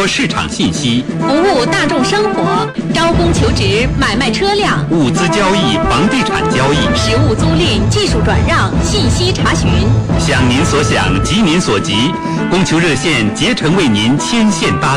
播市场信息， 服务大众生活，招工求职，买卖车辆， 物资交易、房地产交易， 实物租赁、技术转让，信息查询。 想您所想，急您所急，供求热线竭诚为您牵线搭